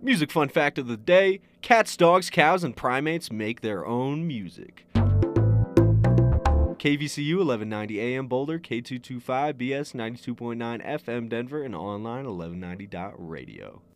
Music fun fact of the day: cats, dogs, cows, and primates make their own music. KVCU 1190 AM Boulder, K225BS 92.9 FM Denver, and online 1190.radio.